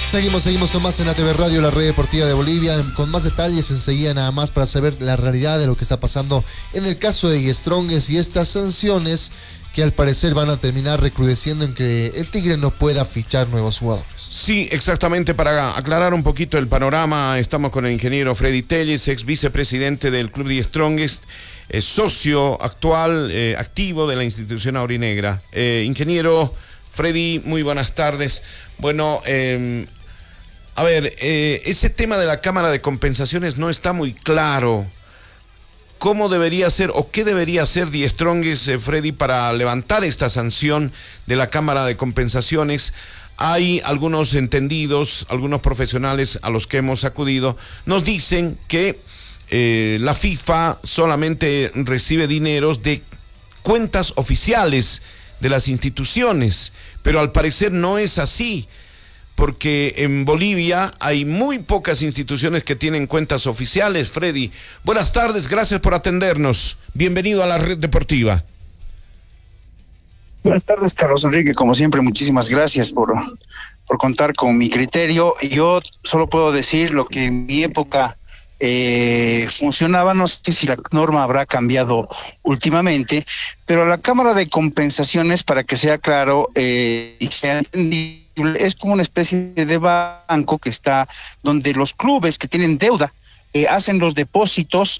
Seguimos con más en ATV Radio, la red deportiva de Bolivia, con más detalles enseguida nada más para saber la realidad de lo que está pasando en el caso de Die Strongest y estas sanciones que al parecer van a terminar recrudeciendo en que el Tigre no pueda fichar nuevos jugadores. Sí, exactamente, para aclarar un poquito el panorama, estamos con el ingeniero Freddy Telles, ex vicepresidente del club Die Strongest, socio actual, activo de la institución aurinegra. Ingeniero Freddy, muy buenas tardes. Bueno, a ver, ese tema de la Cámara de Compensaciones no está muy claro. ¿Cómo debería ser o qué debería hacer Die Strongest, Freddy, para levantar esta sanción de la Cámara de Compensaciones? Hay algunos entendidos, algunos profesionales a los que hemos acudido, nos dicen que la FIFA solamente recibe dineros de cuentas oficiales de las instituciones, pero al parecer no es así, porque en Bolivia hay muy pocas instituciones que tienen cuentas oficiales. Freddy, buenas tardes, gracias por atendernos. Bienvenido a la red deportiva. Buenas tardes, Carlos Enrique. Como siempre, muchísimas gracias por contar con mi criterio. Yo solo puedo decir lo que en mi época funcionaba. No sé si la norma habrá cambiado últimamente, pero la Cámara de Compensaciones, para que sea claro y sea entendido, es como una especie de banco que está donde los clubes que tienen deuda hacen los depósitos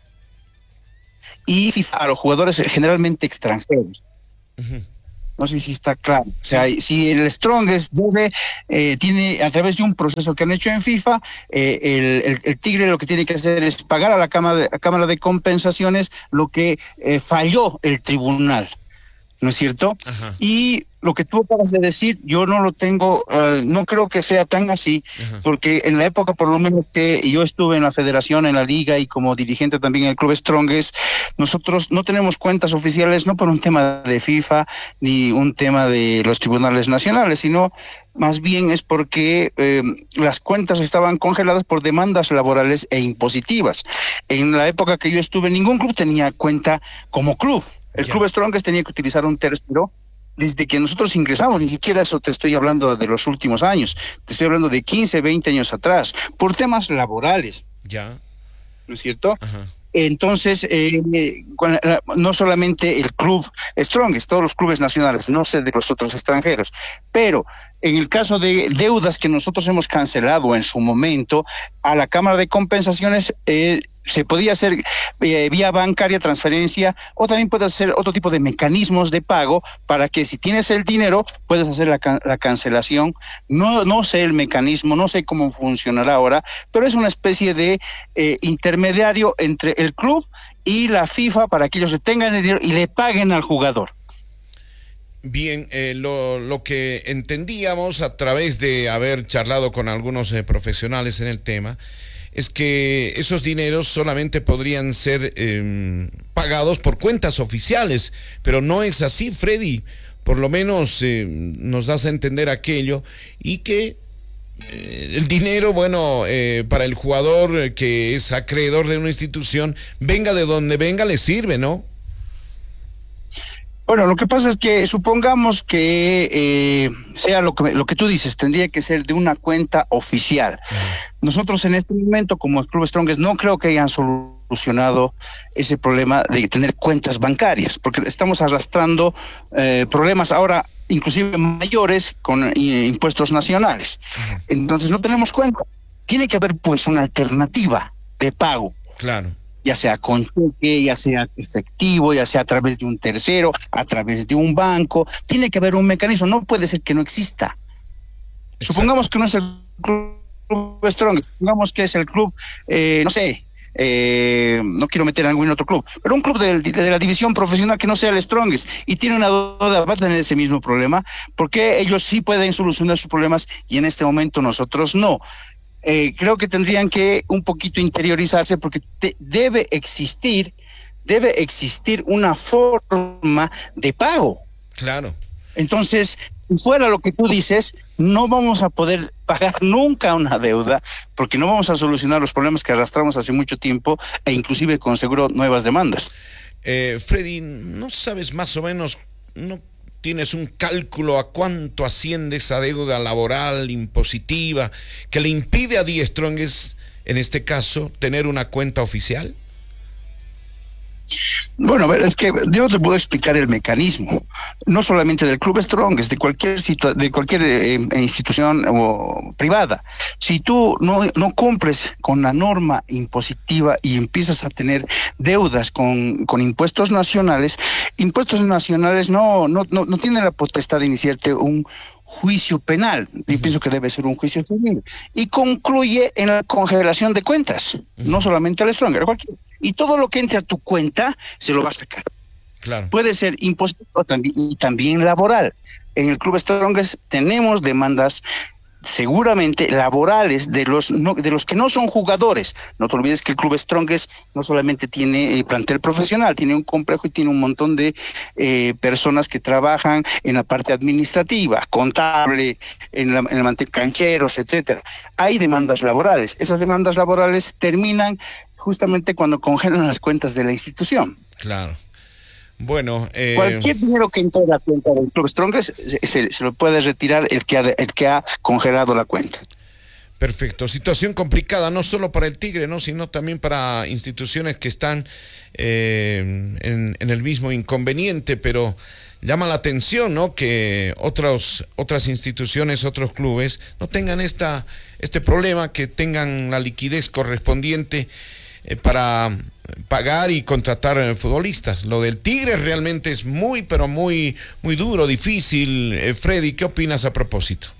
y FIFA a los jugadores generalmente extranjeros. Uh-huh. No sé si está claro. O sea, si el Strongest debe, tiene a través de un proceso que han hecho en FIFA, el Tigre lo que tiene que hacer es pagar a la Cámara de Compensaciones lo que falló el tribunal. ¿No es cierto? Ajá. Y lo que tú acabas de decir, yo no lo tengo, no creo que sea tan así, ajá, porque en la época por lo menos que yo estuve en la federación, en la liga y como dirigente también en el club Strongest, nosotros no tenemos cuentas oficiales, no por un tema de FIFA ni un tema de los tribunales nacionales, sino más bien es porque las cuentas estaban congeladas por demandas laborales e impositivas. En la época que yo estuve, ningún club tenía cuenta como club. El Club Strongest tenía que utilizar un tercero desde que nosotros ingresamos, ni siquiera eso te estoy hablando de los últimos años, te estoy hablando de 15, 20 años atrás, por temas laborales. Ya. ¿No es cierto? Ajá. Entonces, no solamente el club Strongest, todos los clubes nacionales, no sé de los otros extranjeros, pero en el caso de deudas que nosotros hemos cancelado en su momento, a la Cámara de Compensaciones se podía hacer vía bancaria, transferencia, o también puedes hacer otro tipo de mecanismos de pago para que si tienes el dinero puedes hacer la cancelación. No sé el mecanismo, no sé cómo funcionará ahora, pero es una especie de intermediario entre el club y la FIFA para que ellos tengan el dinero y le paguen al jugador. Bien, lo que entendíamos a través de haber charlado con algunos profesionales en el tema es que esos dineros solamente podrían ser pagados por cuentas oficiales, pero no es así, Freddy. Por lo menos nos das a entender aquello y que el dinero, bueno, para el jugador que es acreedor de una institución, venga de donde venga, le sirve, ¿no? Bueno, lo que pasa es que supongamos que sea lo que tú dices, tendría que ser de una cuenta oficial. Nosotros en este momento, como el Club Strongest, no creo que hayan solucionado ese problema de tener cuentas bancarias, porque estamos arrastrando problemas ahora inclusive mayores con impuestos nacionales. Entonces no tenemos cuenta. Tiene que haber pues una alternativa de pago. Claro. Ya sea con cheque, ya sea efectivo, ya sea a través de un tercero, a través de un banco. Tiene que haber un mecanismo, no puede ser que no exista. Exacto. Supongamos que no es el Club Strongest, supongamos que es el club, no sé, no quiero meter a ningún otro club, pero un club de la división profesional que no sea el Strongest y tiene una deuda, va a tener ese mismo problema, porque ellos sí pueden solucionar sus problemas y en este momento nosotros no. Creo que tendrían que un poquito interiorizarse porque debe existir una forma de pago. Claro. Entonces, fuera lo que tú dices, no vamos a poder pagar nunca una deuda porque no vamos a solucionar los problemas que arrastramos hace mucho tiempo e inclusive con seguro nuevas demandas. Freddy, ¿no sabes más o menos ¿Tienes un cálculo a cuánto asciende esa deuda laboral, impositiva, que le impide a Die Strongest, en este caso, tener una cuenta oficial? Bueno, a ver, es que yo te puedo explicar el mecanismo, no solamente del Club Strongest, de cualquier institución o privada. Si tú no cumples con la norma impositiva y empiezas a tener deudas con impuestos nacionales no tienen la potestad de iniciarte un juicio penal. Yo pienso que debe ser un juicio civil y concluye en la congelación de cuentas, no solamente al Strongest, cualquier. Y todo lo que entre a tu cuenta se lo va a sacar. Claro. Puede ser impositivo y también laboral. En el Club Strongest tenemos demandas seguramente laborales de los que no son jugadores. No te olvides que el Club Strongest no solamente tiene plantel profesional, tiene un complejo y tiene un montón de personas que trabajan en la parte administrativa, contable, en el mantel, cancheros, etcétera. Hay demandas laborales. Esas demandas laborales terminan justamente cuando congelan las cuentas de la institución. Claro. Bueno, cualquier dinero que entre a la cuenta del Club Strongest se lo puede retirar el que ha congelado la cuenta. Perfecto. Situación complicada, no solo para el Tigre, ¿no?, sino también para instituciones que están en el mismo inconveniente, pero llama la atención, ¿no?, que otras instituciones, otros clubes no tengan este problema, que tengan la liquidez correspondiente para pagar y contratar futbolistas. Lo del Tigre realmente es muy, pero muy, muy duro, difícil. Freddy, ¿qué opinas a propósito?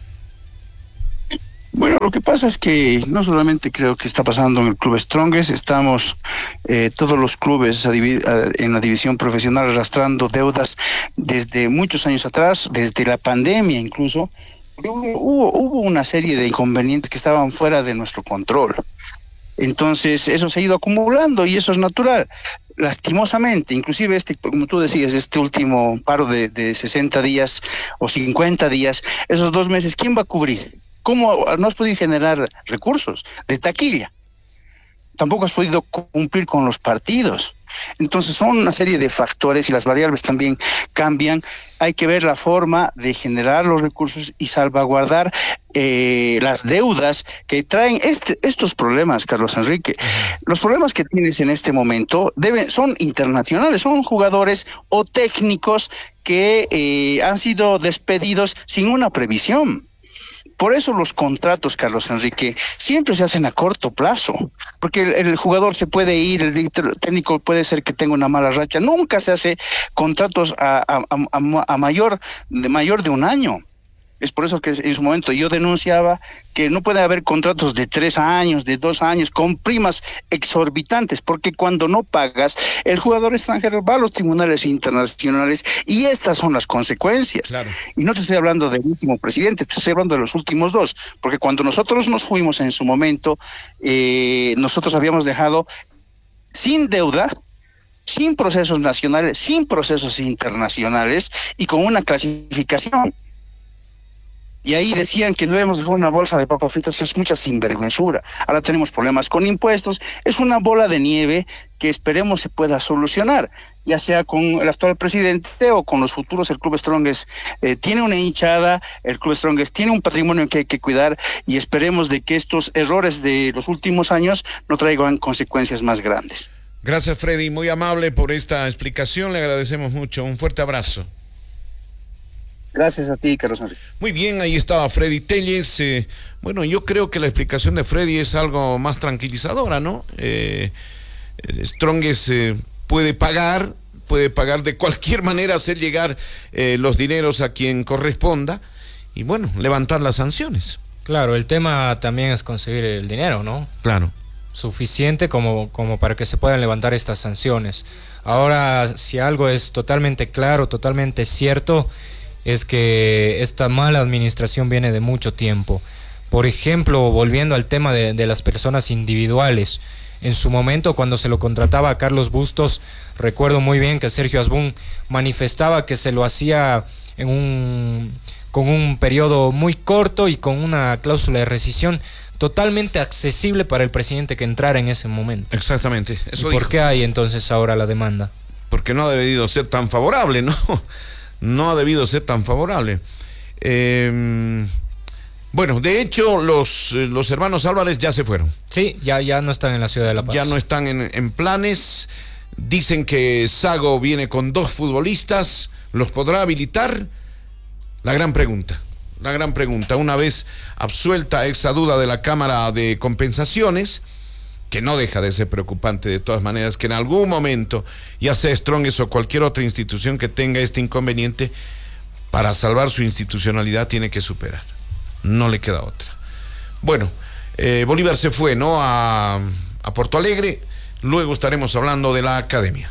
Bueno, lo que pasa es que no solamente creo que está pasando en el Club Strongest, estamos todos los clubes en la división profesional arrastrando deudas desde muchos años atrás, desde la pandemia incluso. Hubo una serie de inconvenientes que estaban fuera de nuestro control. Entonces eso se ha ido acumulando y eso es natural. Lastimosamente, inclusive como tú decías, este último paro de 60 días o 50 días, esos 2 meses, ¿quién va a cubrir? ¿Cómo no has podido generar recursos de taquilla? Tampoco has podido cumplir con los partidos. Entonces son una serie de factores y las variables también cambian. Hay que ver la forma de generar los recursos y salvaguardar las deudas que traen estos problemas, Carlos Enrique. Los problemas que tienes en este momento son internacionales, son jugadores o técnicos que han sido despedidos sin una previsión. Por eso los contratos, Carlos Enrique, siempre se hacen a corto plazo, porque el jugador se puede ir, el director técnico puede ser que tenga una mala racha. Nunca se hace contratos a mayor de un año. Es por eso que en su momento yo denunciaba que no puede haber contratos de 3 años, de 2 años, con primas exorbitantes, porque cuando no pagas, el jugador extranjero va a los tribunales internacionales y estas son las consecuencias. Claro. Y no te estoy hablando del último presidente, te estoy hablando de los últimos 2, porque cuando nosotros nos fuimos en su momento, nosotros habíamos dejado sin deuda, sin procesos nacionales, sin procesos internacionales y con una clasificación. Y ahí decían que no hemos dejado una bolsa de papas fritas, es mucha sinvergüenzura. Ahora tenemos problemas con impuestos, es una bola de nieve que esperemos se pueda solucionar, ya sea con el actual presidente o con los futuros. El Club Strongest tiene una hinchada, el Club Strongest tiene un patrimonio que hay que cuidar y esperemos de que estos errores de los últimos años no traigan consecuencias más grandes. Gracias, Freddy, muy amable por esta explicación, le agradecemos mucho, un fuerte abrazo. Gracias a ti, Carlos Enrique. Muy bien, ahí estaba Freddy Telles. Bueno, yo creo que la explicación de Freddy es algo más tranquilizadora, ¿no? Strongest puede pagar de cualquier manera, hacer llegar los dineros a quien corresponda y, bueno, levantar las sanciones. Claro, el tema también es conseguir el dinero, ¿no? Claro. Suficiente como para que se puedan levantar estas sanciones. Ahora, si algo es totalmente claro, totalmente cierto, es que esta mala administración viene de mucho tiempo. Por ejemplo, volviendo al tema de las personas individuales, en su momento cuando se lo contrataba a Carlos Bustos, recuerdo muy bien que Sergio Asbun manifestaba que se lo hacía con un periodo muy corto y con una cláusula de rescisión totalmente accesible para el presidente que entrara en ese momento. Exactamente. Eso ¿Y por qué hay entonces ahora la demanda? Porque no ha debido ser tan favorable, ¿no? no ha debido ser tan favorable. Bueno, de hecho, los hermanos Álvarez ya se fueron. Sí, ya no están en la ciudad de La Paz. Ya no están en planes. Dicen que Sago viene con 2 futbolistas. ¿Los podrá habilitar? La gran pregunta. Una vez absuelta esa duda de la Cámara de Compensaciones, que no deja de ser preocupante de todas maneras, que en algún momento, ya sea Strongest o cualquier otra institución que tenga este inconveniente, para salvar su institucionalidad tiene que superar. No le queda otra. Bueno, Bolívar se fue, ¿no?, a Porto Alegre. Luego estaremos hablando de la academia.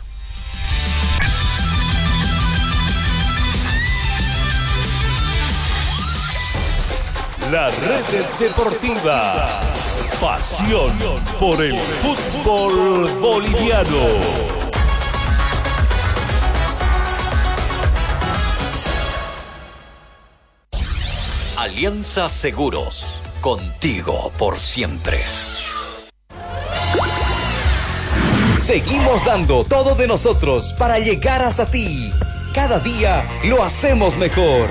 La Red Deportiva. Pasión por el fútbol boliviano. Alianza Seguros, contigo por siempre. Seguimos dando todo de nosotros para llegar hasta ti. Cada día lo hacemos mejor.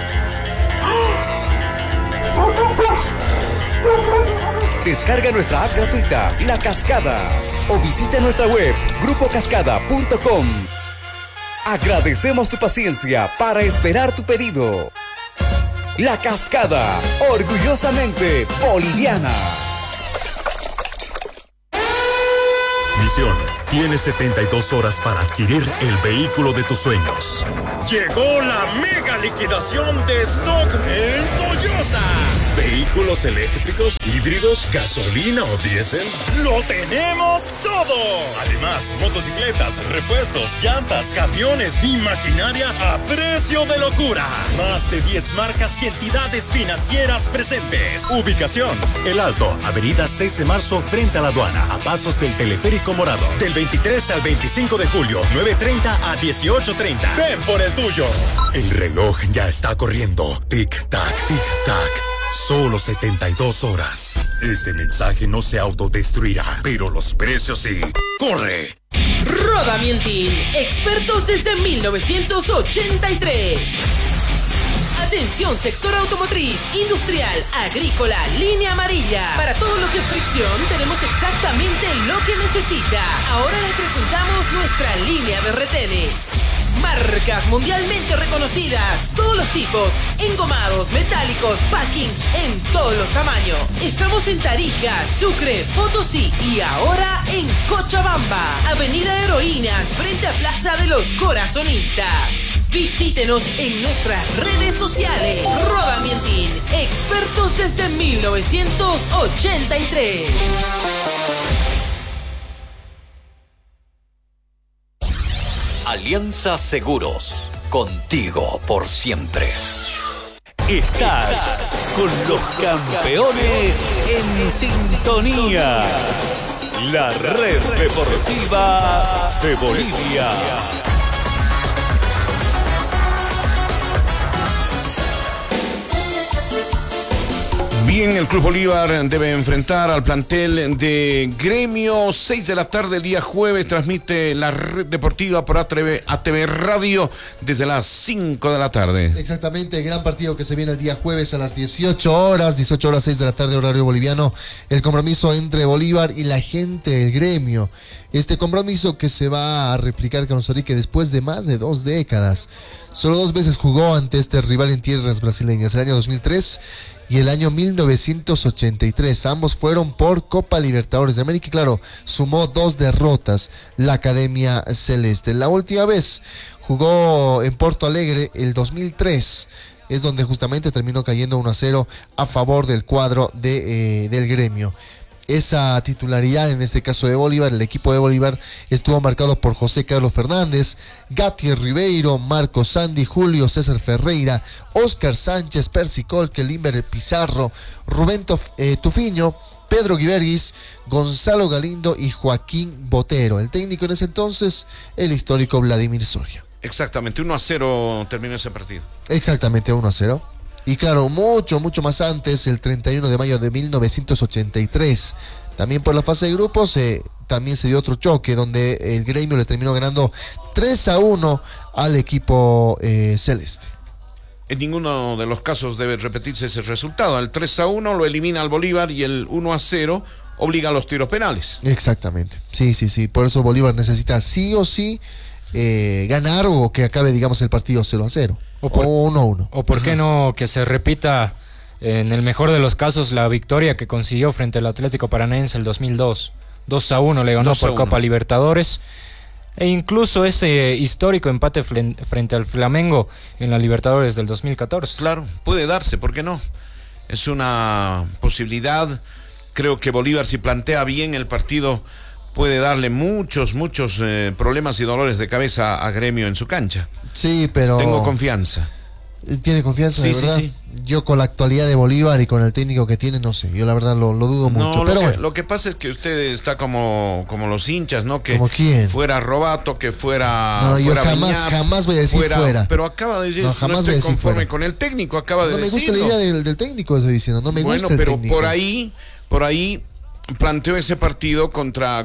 Descarga nuestra app gratuita, La Cascada, o visita nuestra web, grupocascada.com. Agradecemos tu paciencia para esperar tu pedido. La Cascada, orgullosamente boliviana. Misión: tienes 72 horas para adquirir el vehículo de tus sueños. Llegó la mega liquidación de stock en Toyosa. Vehículos eléctricos, híbridos, gasolina o diésel. ¡Lo tenemos todo! Además, motocicletas, repuestos, llantas, camiones y maquinaria a precio de locura. Más de 10 marcas y entidades financieras presentes. Ubicación: El Alto, avenida 6 de marzo frente a la aduana, a pasos del teleférico morado. Del 23 al 25 de julio, 9:30 a 18:30. Ven por el tuyo. El reloj ya está corriendo. Tic-tac, tic-tac. Solo 72 horas. Este mensaje no se autodestruirá, pero los precios sí. ¡Corre! Roda Mientin, expertos desde 1983. Atención, sector automotriz, industrial, agrícola, línea amarilla. Para todo lo que es fricción, tenemos exactamente lo que necesita. Ahora le presentamos nuestra línea de retenes. Marcas mundialmente reconocidas, todos los tipos, engomados, metálicos, packings, en todos los tamaños. Estamos en Tarija, Sucre, Potosí y ahora en Cochabamba, Avenida Heroínas, frente a Plaza de los Corazonistas. Visítenos en nuestras redes sociales. Roda Mientin, expertos desde 1983. Alianza Seguros, contigo por siempre. Estás con los campeones en sintonía. La Red Deportiva de Bolivia. Bien, el Club Bolívar debe enfrentar al plantel de Gremio. 6 de la tarde el día jueves transmite la Red Deportiva por ATV Radio desde las 5 de la tarde. Exactamente, el gran partido que se viene el día jueves a las 18 horas 6 de la tarde horario boliviano. El compromiso entre Bolívar y la gente del Gremio. Este compromiso que se va a replicar con Costa después de más de 2 décadas. Solo 2 veces jugó ante este rival en tierras brasileñas, el año 2003 y el año 1983. Ambos fueron por Copa Libertadores de América y claro, sumó 2 derrotas la Academia Celeste. La última vez jugó en Porto Alegre el 2003. Es donde justamente terminó cayendo 1-0 a favor del cuadro del Gremio. Esa titularidad en este caso de Bolívar, el equipo de Bolívar estuvo marcado por José Carlos Fernández, Gatti Ribeiro, Marco Sandi, Julio César Ferreira, Oscar Sánchez, Percy Colque, Limber Pizarro, Rubén Tufiño, Pedro Guiberguis, Gonzalo Galindo y Joaquín Botero. El técnico en ese entonces, el histórico Vladimir Soria. Exactamente, 1-0 terminó ese partido. Exactamente, 1-0. Y claro, mucho más antes, el 31 de mayo de 1983, también por la fase de grupos, también se dio otro choque donde el Gremio le terminó ganando 3-1 al equipo celeste. En ninguno de los casos debe repetirse ese resultado. El 3-1 lo elimina al Bolívar y el 1-0 obliga a los tiros penales. Exactamente, sí. Por eso Bolívar necesita sí o sí ganar o que acabe, digamos, el partido 0-0 o 1-1. O por qué no que se repita, en el mejor de los casos, la victoria que consiguió frente al Atlético Paranaense el 2002. 2-1 le ganó por Copa Libertadores. E incluso ese histórico empate frente al Flamengo en la Libertadores del 2014. Claro, puede darse, ¿por qué no? Es una posibilidad. Creo que Bolívar, si plantea bien el partido, puede darle muchos problemas y dolores de cabeza a Gremio en su cancha. Sí, pero... Tengo confianza. ¿Tiene confianza, de verdad? Sí. Yo con la actualidad de Bolívar y con el técnico que tiene, no sé. Yo la verdad lo dudo mucho. No, pero lo que pasa es que usted está como los hinchas, ¿no? Que ¿como quién? Fuera Robato, que fuera... No, yo fuera jamás voy a decir fuera. Pero acaba de decir, jamás no estoy voy a decir conforme fuera. con el técnico, acaba de decirlo. No me gusta la idea del técnico, estoy diciendo. No me gusta el técnico. Bueno, pero por ahí planteó ese partido contra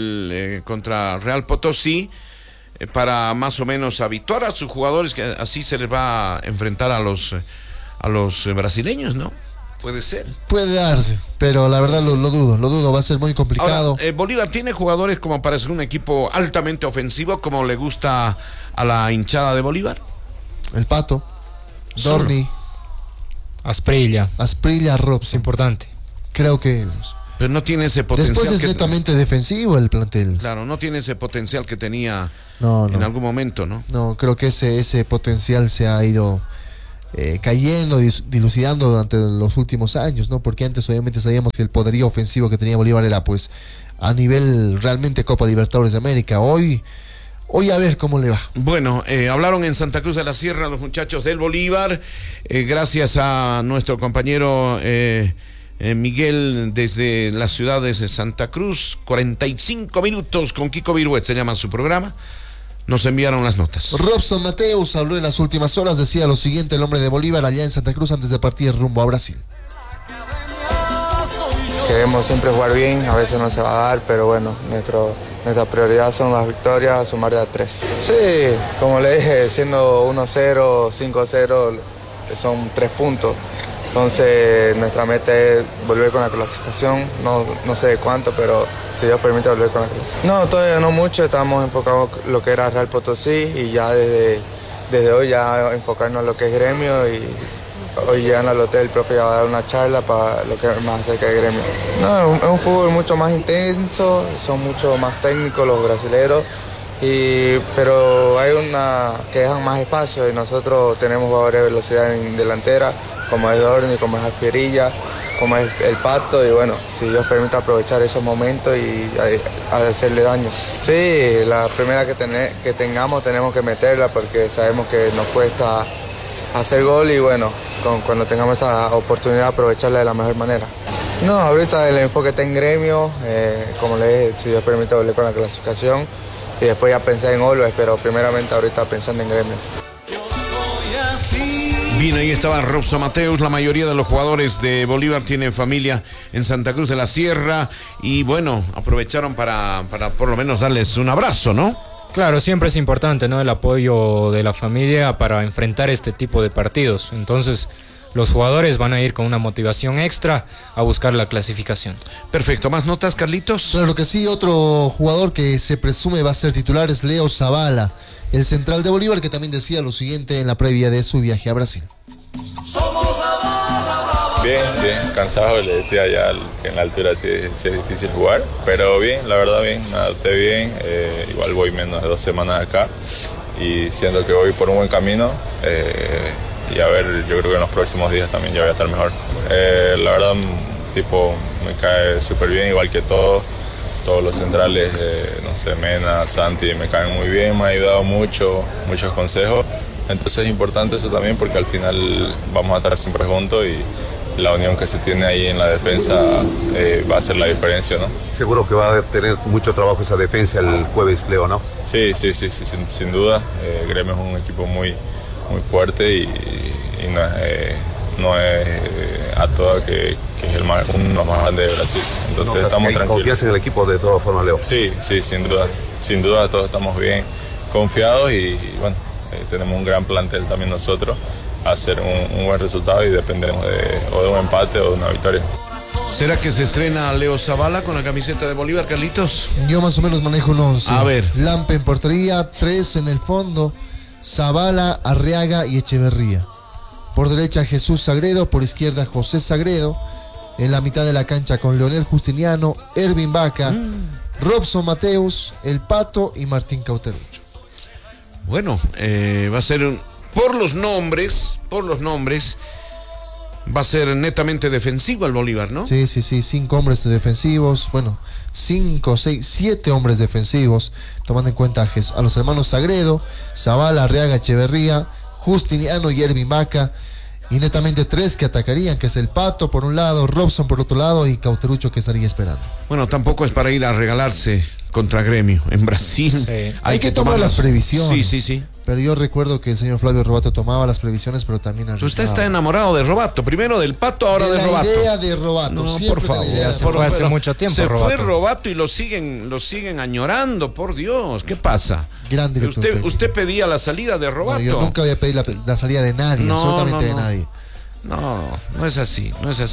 Real Potosí para más o menos habituar a sus jugadores, que así se les va a enfrentar a los brasileños, ¿no? Puede ser. Puede darse, pero la verdad lo dudo, va a ser muy complicado. Ahora, Bolívar tiene jugadores como para ser un equipo altamente ofensivo, como le gusta a la hinchada de Bolívar. El Pato, Dorni, Asprilla, Robson. Es importante. Creo que... Pero no tiene ese potencial. Después es netamente defensivo el plantel. Claro, no tiene ese potencial que tenía en algún momento, ¿no? No, creo que ese potencial se ha ido cayendo, dilucidando durante los últimos años, ¿no? Porque antes obviamente sabíamos que el poderío ofensivo que tenía Bolívar era pues a nivel realmente Copa Libertadores de América. Hoy a ver cómo le va. Bueno, hablaron en Santa Cruz de la Sierra los muchachos del Bolívar, gracias a nuestro compañero Miguel desde la ciudad de Santa Cruz. 45 minutos con Kiko Viruet se llama su programa. Nos enviaron las notas. Robson Mateus habló en las últimas horas, decía lo siguiente el hombre de Bolívar allá en Santa Cruz antes de partir rumbo a Brasil. Queremos siempre jugar bien, a veces no se va a dar, pero bueno, nuestra prioridad son las victorias, sumar de a 3. Sí, como le dije, siendo 1-0, 5-0, son 3 puntos. Entonces nuestra meta es volver con la clasificación, no sé de cuánto, pero si Dios permite volver con la clasificación. No, todavía no mucho, estamos enfocados en lo que era Real Potosí y ya desde hoy ya enfocarnos en lo que es Gremio y hoy llegando al hotel el profe va a dar una charla para lo que es más acerca de Gremio. No, es un fútbol mucho más intenso, son mucho más técnicos los brasileros, pero hay una que dejan más espacio y nosotros tenemos jugadores de velocidad en delantera, como es Dorni, como es Asprilla, como es el Pato, y bueno, si Dios permite aprovechar esos momentos y hacerle daño. Sí, la primera que tengamos tenemos que meterla porque sabemos que nos cuesta hacer gol y bueno, cuando tengamos esa oportunidad aprovecharla de la mejor manera. No, ahorita el enfoque está en Gremio, como le dije, si Dios permite volver con la clasificación y después ya pensar en Always, pero primeramente ahorita pensando en Gremio. Bien, ahí estaba Robson Mateus. La mayoría de los jugadores de Bolívar tienen familia en Santa Cruz de la Sierra y bueno, aprovecharon para por lo menos darles un abrazo, ¿no? Claro, siempre es importante, ¿no? El apoyo de la familia para enfrentar este tipo de partidos. Entonces, los jugadores van a ir con una motivación extra a buscar la clasificación. Perfecto. ¿Más notas, Carlitos? Claro que sí. Otro jugador que se presume va a ser titular es Leo Zavala, el central de Bolívar, que también decía lo siguiente en la previa de su viaje a Brasil. Bien, cansado, le decía ya que en la altura sí es difícil jugar, pero bien, la verdad bien, me adapté bien, igual voy menos de 2 semanas acá y siento que voy por un buen camino y a ver, yo creo que en los próximos días también ya voy a estar mejor. La verdad, tipo, me cae súper bien, igual que todos los centrales, no sé, Mena, Santi, me caen muy bien, me ha ayudado muchos consejos. Entonces es importante eso también porque al final vamos a estar siempre juntos y la unión que se tiene ahí en la defensa va a hacer la diferencia, ¿no? Seguro que va a tener mucho trabajo esa defensa el jueves, Leo, ¿no? Sí, sin duda. Gremio es un equipo muy fuerte y no es a toda que es uno de los más grandes de Brasil. Entonces estamos tranquilos. ¿Confías en el equipo de todas formas, Leo? Sí, sin duda todos estamos bien confiados y bueno, tenemos un gran plantel también nosotros a hacer un buen resultado y dependemos de un empate o de una victoria. ¿Será que se estrena Leo Zavala con la camiseta de Bolívar, Carlitos? Yo más o menos manejo un 11. A ver. Lampe en portería, 3 en el fondo, Zavala, Arriaga y Echeverría. Por derecha Jesús Sagredo, por izquierda José Sagredo. En la mitad de la cancha con Leonel Justiniano, Ervin Vaca, Robson Mateus, El Pato y Martín Cauterucho. Bueno, va a ser por los nombres, va a ser netamente defensivo el Bolívar, ¿no? Sí, 5 hombres defensivos, bueno, 5, 6, 7 hombres defensivos, tomando en cuenta a los hermanos Sagredo, Zavala, Arriaga, Echeverría, Justiniano y Ervin Vaca, y netamente 3 que atacarían, que es El Pato por un lado, Robson por otro lado y Cauterucho que estaría esperando. Bueno, tampoco es para ir a regalarse contra Gremio en Brasil. Sí. Hay que tomar las previsiones. Sí. Pero yo recuerdo que el señor Flavio Robato tomaba las previsiones, pero también arriesgaba. Usted está enamorado de Robato, primero del Pato, ahora de Robato. La idea de Robato, no, por favor. Se fue hace mucho tiempo. Se Robato. fue Robato y lo siguen añorando, por Dios. ¿Qué pasa? Gran director. Usted pedía la salida de Robato. No, yo nunca voy a pedir la salida de nadie, absolutamente de nadie. No es así.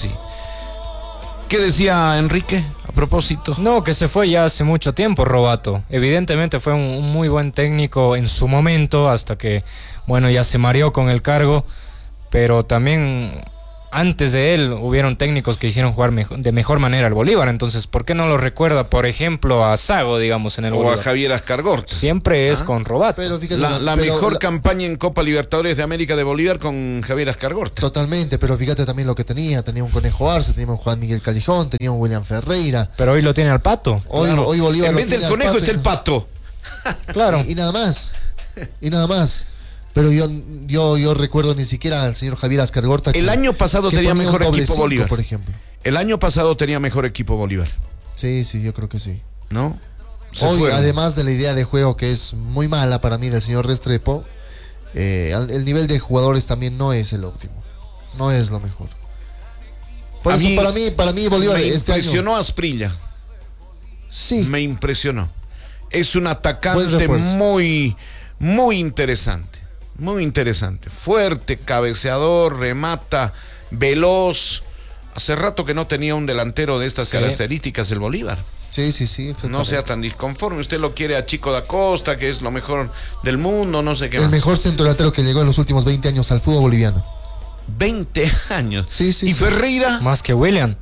¿Qué decía Enrique a propósito? No, que se fue ya hace mucho tiempo Robato. Evidentemente fue un muy buen técnico en su momento, hasta que, bueno, ya se mareó con el cargo. Pero también antes de él hubieron técnicos que hicieron jugar de mejor manera al Bolívar. Entonces, ¿por qué no lo recuerda, por ejemplo, a Sago, digamos, en el Bolívar? O a Javier Ascargorta. Siempre es con Robato. Pero fíjate, la mejor campaña en Copa Libertadores de América de Bolívar con Javier Ascargorta. Totalmente, pero fíjate también lo que tenía un Conejo Arce, tenía un Juan Miguel Callejón, tenía un William Ferreira. Pero hoy lo tiene al Pato. Hoy Bolívar en vez del Conejo está el Pato. Claro. Y nada más. Pero yo recuerdo ni siquiera al señor Javier Ascargorta. El año pasado tenía mejor equipo Bolívar. Por ejemplo. El año pasado tenía mejor equipo Bolívar. Sí, yo creo que sí. ¿No? Hoy, además de la idea de juego que es muy mala para mí del señor Restrepo, el nivel de jugadores también no es el óptimo. No es lo mejor. Por eso, para mí Bolívar este año... Me impresionó Asprilla. Sí. Me impresionó. Es un atacante muy interesante. Muy interesante. Fuerte, cabeceador, remata, veloz. Hace rato que no tenía un delantero de estas características el Bolívar. Sí, no sea tan disconforme. Usted lo quiere a Chico da Costa, que es lo mejor del mundo, no sé qué más. El mejor centro delantero que llegó en los últimos 20 años al fútbol boliviano. 20 años. Sí. ¿Y Ferreira? Más que William.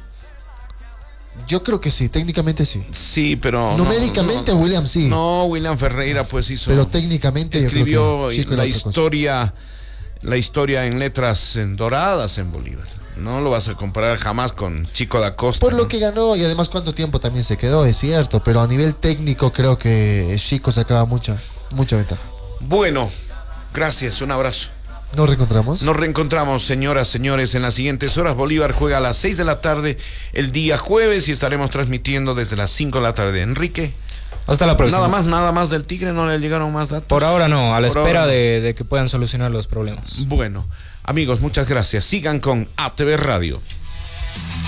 Yo creo que sí, técnicamente sí. Sí, pero... Numéricamente William sí. No, William Ferreira pues hizo... Pero técnicamente escribió la historia en letras doradas en Bolívar. No lo vas a comparar jamás con Chico da Costa. Por lo que ganó y además cuánto tiempo también se quedó, es cierto. Pero a nivel técnico creo que Chico sacaba mucha ventaja. Bueno, gracias, un abrazo. ¿Nos reencontramos? Nos reencontramos, señoras, señores, en las siguientes horas. Bolívar juega a las 6 de la tarde el día jueves y estaremos transmitiendo desde las 5 de la tarde. Enrique. Hasta la próxima. Nada más del Tigre, no le llegaron más datos. Por ahora no, a la espera de que puedan solucionar los problemas. Bueno, amigos, muchas gracias. Sigan con ATV Radio.